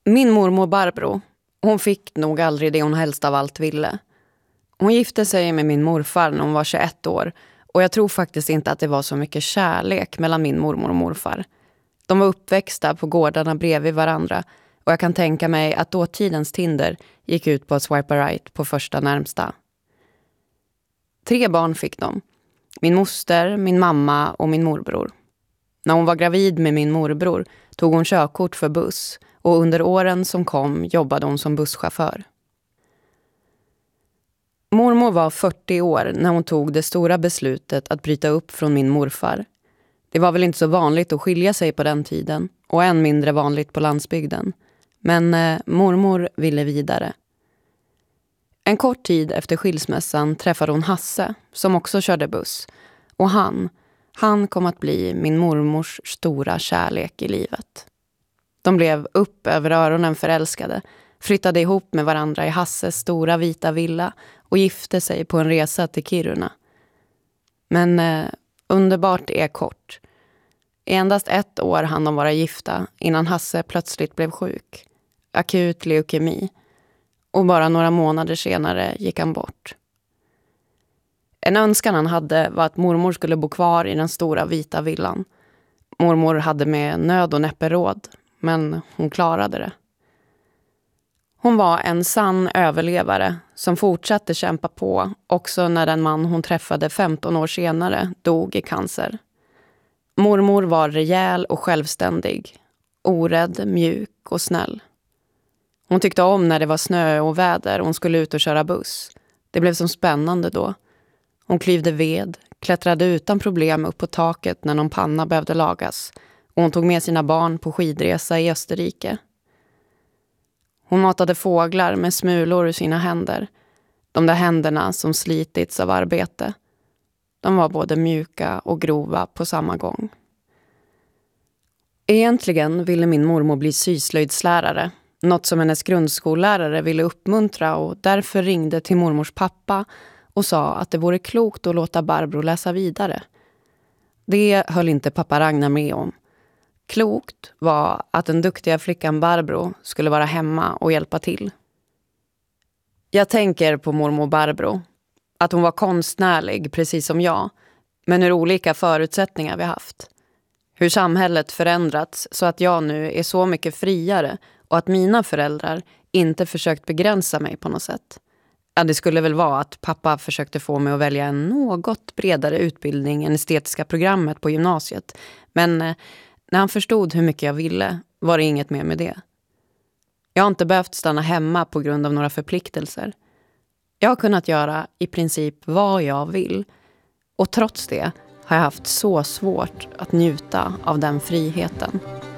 Min mormor Barbro, hon fick nog aldrig det hon helst av allt ville. Hon gifte sig med min morfar när hon var 21 år och jag tror faktiskt inte att det var så mycket kärlek mellan min mormor och morfar. De var uppväxta på gårdarna bredvid varandra och jag kan tänka mig att dåtidens Tinder gick ut på att swipa right på första närmsta. 3 barn fick de. Min moster, min mamma och min morbror. När hon var gravid med min morbror tog hon körkort för buss och under åren som kom jobbade hon som busschaufför. Mormor var 40 år när hon tog det stora beslutet att bryta upp från min morfar. Det var väl inte så vanligt att skilja sig på den tiden och än mindre vanligt på landsbygden. Men mormor ville vidare. En kort tid efter skilsmässan träffade hon Hasse som också körde buss. Och han kom att bli min mormors stora kärlek i livet. De blev upp över öronen förälskade, flyttade ihop med varandra i Hasses stora vita villa och gifte sig på en resa till Kiruna. Men underbart är kort. I endast 1 år hann de vara gifta innan Hasse plötsligt blev sjuk. Akut leukemi. Och bara några månader senare gick han bort. En önskan han hade var att mormor skulle bo kvar i den stora vita villan. Mormor hade med nöd och näppe råd, men hon klarade det. Hon var en sann överlevare som fortsatte kämpa på också när den man hon träffade 15 år senare dog i cancer. Mormor var rejäl och självständig, orädd, mjuk och snäll. Hon tyckte om när det var snö och väder och hon skulle ut och köra buss. Det blev som spännande då. Hon klyvde ved, klättrade utan problem upp på taket när någon panna behövde lagas och hon tog med sina barn på skidresa i Österrike. Hon matade fåglar med smulor ur sina händer. De där händerna som slitits av arbete. De var både mjuka och grova på samma gång. Egentligen ville min mormor bli syslöjdslärare. Något som hennes grundskollärare ville uppmuntra och därför ringde till mormors pappa och sa att det vore klokt att låta Barbro läsa vidare. Det höll inte pappa Ragnar med om. Klokt var att den duktiga flickan Barbro skulle vara hemma och hjälpa till. Jag tänker på mormor Barbro. Att hon var konstnärlig, precis som jag. Men hur olika förutsättningar vi haft. Hur samhället förändrats så att jag nu är så mycket friare och att mina föräldrar inte försökt begränsa mig på något sätt. Ja, det skulle väl vara att pappa försökte få mig att välja en något bredare utbildning än estetiska programmet på gymnasiet. Men när han förstod hur mycket jag ville var det inget mer med det. Jag har inte behövt stanna hemma på grund av några förpliktelser. Jag har kunnat göra i princip vad jag vill. Och trots det har jag haft så svårt att njuta av den friheten.